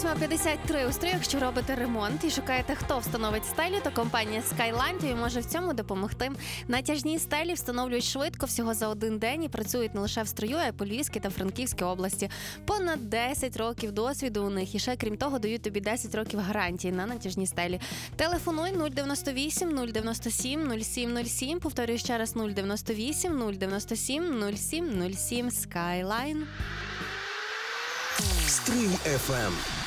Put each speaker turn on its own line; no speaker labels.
8:53 у строю. Якщо робите ремонт і шукаєте, хто встановить стелю, то компанія Skyline тобі може в цьому допомогти. Натяжні стелі встановлюють швидко, всього за один день, і працюють не лише в строю, а й по Львівській та Франківській області. Понад 10 років досвіду у них. І ще, крім того, дають тобі 10 років гарантії на натяжні стелі. Телефонуй 098 097 0707. Повторюю ще раз 098 097 0707. Skyline.
Стрий FM.